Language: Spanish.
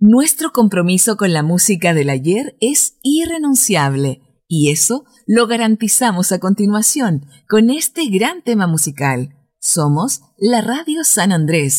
Nuestro compromiso con la música del ayer es irrenunciable y eso lo garantizamos a continuación con este gran tema musical. Somos la Radio San Andrés.